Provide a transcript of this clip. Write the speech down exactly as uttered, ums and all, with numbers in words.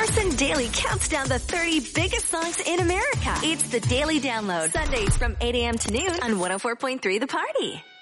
Carson Daly counts down the thirty biggest songs in America. It's the Daily Download, Sundays from eight a.m. to noon on one oh four point three The Party.